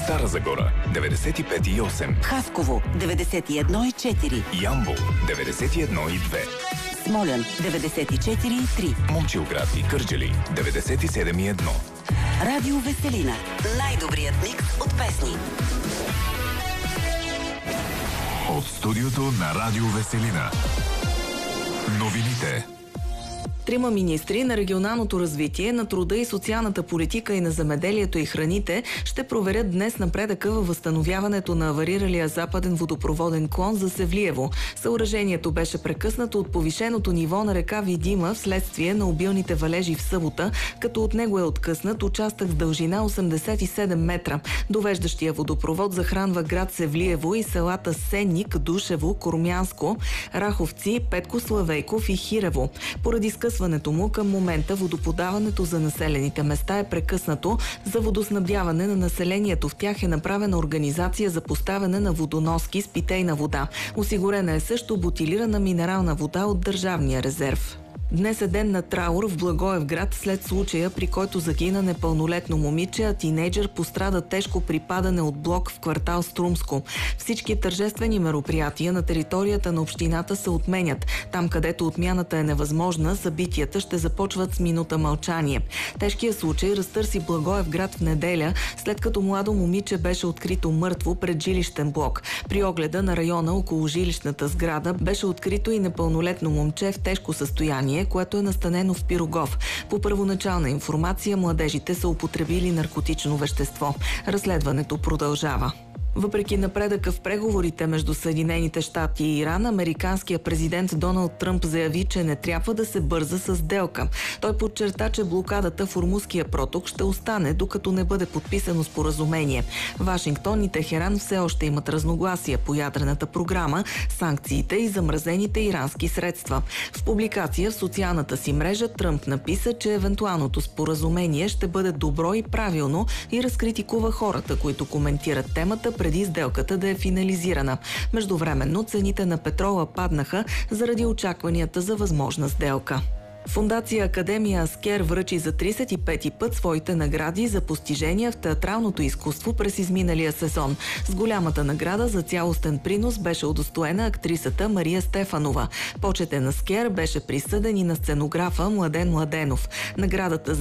Стара Загора 95,8, Хасково 91,4, Ямбол 91,2, Смолян 94,3, Момчилград и Кърджали 97,1. Радио Веселина. Най-добрият микс от песни. От студиото на Радио Веселина. Новините. 3 министри на регионалното развитие, на труда и социалната политика и на земеделието и храните ще проверят днес напредъка във възстановяването на авариралия западен водопроводен клон за Севлиево. Съоръжението беше прекъснато от повишеното ниво на река Видима вследствие на обилните валежи в събота, като от него е откъснат участък с дължина 87 метра. Довеждащия водопровод захранва град Севлиево и селата Сенник, Душево, Кормянско, Раховци, Петко Славейков и Хирево. Поради скъсването му към момента водоподаването за населените места е прекъснато. За водоснабдяване на населението в тях е направена организация за поставяне на водоноски с питейна вода. Осигурена е също бутилирана минерална вода от Държавния резерв. Днес е ден на траур в Благоевград след случая, при който загина непълнолетно момиче, а тинейджър пострада тежко при падане от блок в квартал Струмско. Всички тържествени мероприятия на територията на общината се отменят. Там, където отмяната е невъзможна, събитията ще започват с минута мълчание. Тежкият случай разтърси Благоевград в неделя, след като младо момиче беше открито мъртво пред жилищен блок. При огледа на района около жилищната сграда беше открито и непълнолетно момче в тежко състояние, което е настанено в Пирогов. По първоначална информация, младежите са употребили наркотично вещество. Разследването продължава. Въпреки напредъка в преговорите между Съединените щати и Иран, американският президент Доналд Тръмп заяви, че не трябва да се бърза с сделка. Той подчерта, че блокадата в Ормузския проток ще остане, докато не бъде подписано споразумение. Вашингтон и Техеран все още имат разногласия по ядрената програма, санкциите и замразените ирански средства. В публикация в социалната си мрежа Тръмп написа, че евентуалното споразумение ще бъде добро и правилно и разкритикува хората, които коментират темата преди сделката да е финализирана. Междувременно цените на петрола паднаха заради очакванията за възможна сделка. Фондация Академия Аскер връчи за 35-ти път своите награди за постижения в театралното изкуство през изминалия сезон. С голямата награда за цялостен принос беше удостоена актрисата Мария Стефанова. Почетен Аскер беше присъден и на сценографа Младен Младенов. Наградата